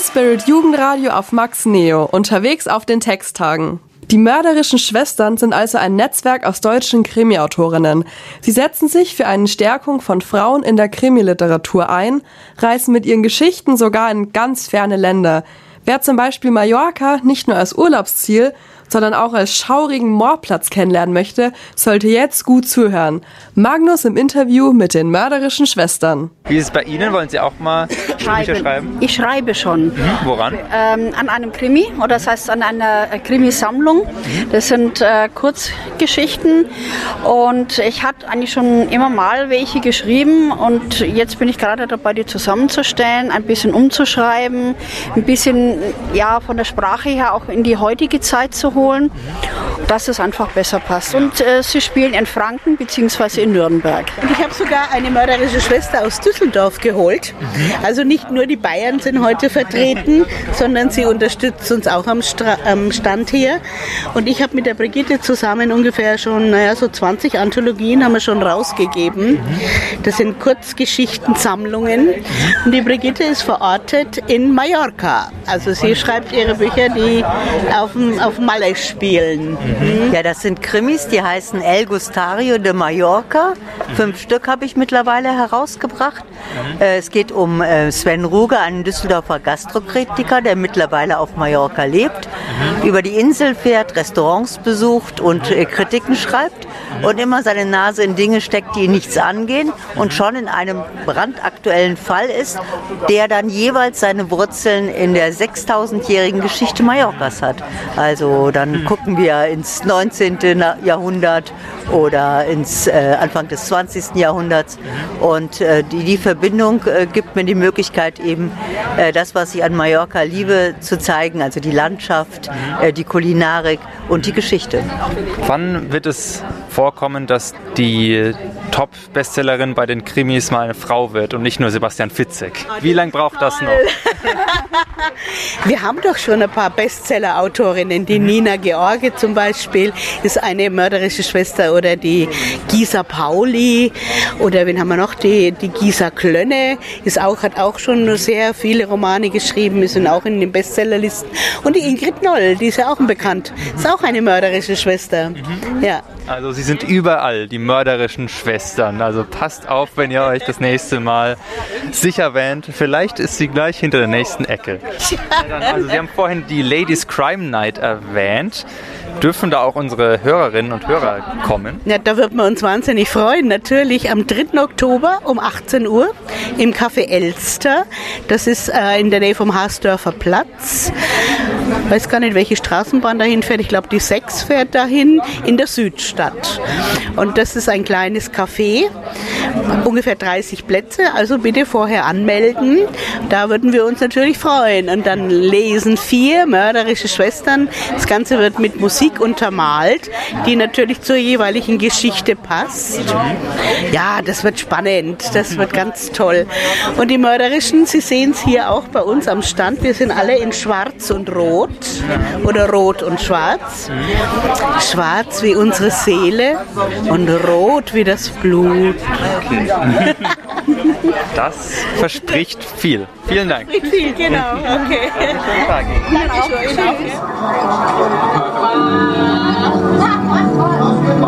Spirit Jugendradio auf Max Neo, unterwegs auf den Texttagen. Die mörderischen Schwestern sind also ein Netzwerk aus deutschen Krimi-Autorinnen. Sie setzen sich für eine Stärkung von Frauen in der Krimiliteratur ein, reisen mit ihren Geschichten sogar in ganz ferne Länder. Wer zum Beispiel Mallorca nicht nur als Urlaubsziel, sondern auch als schaurigen Mordplatz kennenlernen möchte, sollte jetzt gut zuhören. Magnus im Interview mit den mörderischen Schwestern. Wie ist es bei Ihnen? Wollen Sie auch mal Bücher schreiben? Ich schreibe schon. Woran? An einem Krimi, oder das heißt an einer Krimisammlung. Das sind Kurzgeschichten und ich hatte eigentlich schon immer mal welche geschrieben und jetzt bin ich gerade dabei, die zusammenzustellen, ein bisschen umzuschreiben, ein bisschen von der Sprache her auch in die heutige Zeit zu holen, dass es einfach besser passt. Und sie spielen in Franken bzw. in Nürnberg. Und ich habe sogar eine mörderische Schwester aus Düsseldorf geholt. Also nicht nur die Bayern sind heute vertreten, sondern sie unterstützt uns auch am Stand hier. Und ich habe mit der Brigitte zusammen ungefähr schon, so 20 Anthologien haben wir schon rausgegeben. Das sind Kurzgeschichtensammlungen. Und die Brigitte ist verortet in Mallorca. Also sie schreibt ihre Bücher, die auf Malle spielen. Ja, das sind Krimis, die heißen El Gustario de Mallorca. 5 Stück habe ich mittlerweile herausgebracht. Es geht um Sven Ruge, einen Düsseldorfer Gastrokritiker, der mittlerweile auf Mallorca lebt, über die Insel fährt, Restaurants besucht und Kritiken schreibt und immer seine Nase in Dinge steckt, die ihn nichts angehen und schon in einem brandaktuellen Fall ist, der dann jeweils seine Wurzeln in der 6000-jährigen Geschichte Mallorcas hat. Also dann gucken wir ins 19. Jahrhundert oder ins Anfang des 20. Jahrhunderts und die Verbindung gibt mir die Möglichkeit eben das, was ich an Mallorca liebe, zu zeigen, also die Landschaft, die Kulinarik und die Geschichte. Wann wird es vorkommen, dass die Top-Bestsellerin bei den Krimis mal eine Frau wird und nicht nur Sebastian Fitzek? Wie lange braucht das noch? Wir haben doch schon ein paar Bestseller-Autorinnen. Die Nina George zum Beispiel ist eine mörderische Schwester oder die Gisa Pauli oder wen haben wir noch? Die Gisa Klönne hat auch schon sehr viele Romane geschrieben, ist auch in den Bestsellerlisten. Und die Ingrid Noll, die ist ja auch bekannt, ist auch eine mörderische Schwester. Ja. Also sie sind überall, die mörderischen Schwestern. Also passt auf, wenn ihr euch das nächste Mal sicher wähnt. Vielleicht ist sie gleich hinter der nächsten Ecke. Also Sie haben vorhin die Ladies Crime Night erwähnt. Dürfen da auch unsere Hörerinnen und Hörer kommen? Ja, da würden wir uns wahnsinnig freuen. Natürlich am 3. Oktober um 18 Uhr im Café Elster. Das ist in der Nähe vom Haasdörfer Platz. Ich weiß gar nicht, welche Straßenbahn dahin fährt. Ich glaube, die 6 fährt dahin in der Südstadt. Und das ist ein kleines Café, ungefähr 30 Plätze. Also bitte vorher anmelden. Da würden wir uns natürlich freuen. Und dann lesen 4 mörderische Schwestern. Das Ganze wird mit Musik untermalt, die natürlich zur jeweiligen Geschichte passt. Ja, das wird spannend. Das wird ganz toll. Und die Mörderischen, Sie sehen es hier auch bei uns am Stand. Wir sind alle in Schwarz und Rot oder Rot und Schwarz. Schwarz wie unsere Seele und rot wie das Blut. Okay. Das verspricht viel. Vielen Dank. Viel, genau. Okay. Schönen Tag. Dankeschön.